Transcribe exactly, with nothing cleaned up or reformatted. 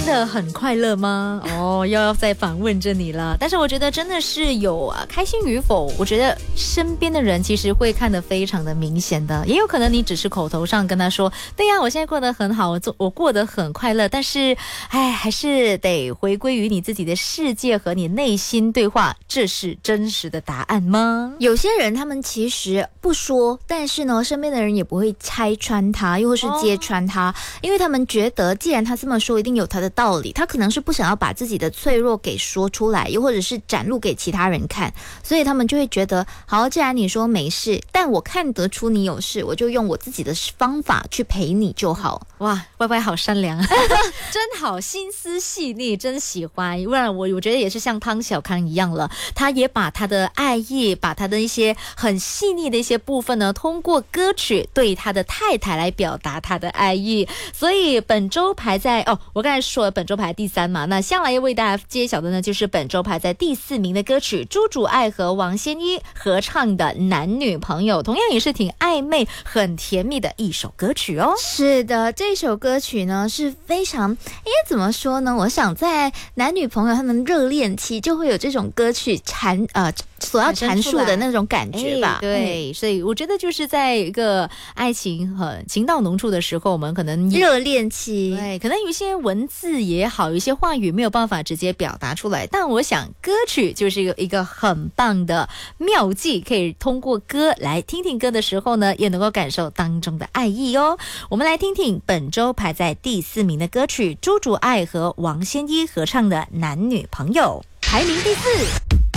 的很快乐吗？哦，又要再反问着你了。但是我觉得真的是有啊，开心与否，我觉得身边的人其实会看得非常的明显的。也有可能你只是口头上跟他说，对呀，我现在过得很好，我做我过得很快乐，但是哎，还是得回归于你自己的世界和你内心对话，这是真实的答案吗？ 有些人他们其实不说，但是呢，身边的人也不会拆穿他，又或是揭穿他，哦、因为他们觉得既然他这么说，一定有他的道理。他可能是不想要把自己的脆弱给说出来，又或者是展露给其他人看，所以他们就会觉得，好，既然你说没事，但我看得出你有事，我就用我自己的方法去陪你就好。 哇，歪歪好善良，真好，心思细腻，真喜欢。不然我我觉得也是像汤小康一样了，他也把他的爱意，把他的一些很细腻的一些部分呢，通过歌曲对他的太太来表达他的爱意。所以本周排在哦，我刚才说了本周排第三嘛，那向来要为大家揭晓的呢，就是本周排在第四名的歌曲，朱主爱和王仙一合唱的《男女朋友》，同样也是挺暧昧、很甜蜜的一首歌曲哦。 是的，这首歌曲呢是非常，应该怎么说呢？我想在男女朋友他们热恋期就会有这种歌曲阐呃所要阐述的那种感觉吧。 对，所以我觉得就是在一个爱情很情到浓处的时候，我们可能热恋期， 对，可能有一些文字也好，有一些话语没有办法直接表达出来，但我想歌曲就是一个一个很棒的妙计，可以通过歌来听听歌的时候呢，也能够感受当中的爱意哦。我们来听听本周排在第四名的歌曲，朱主爱和王仙一合唱的《男女朋友》，排名第四。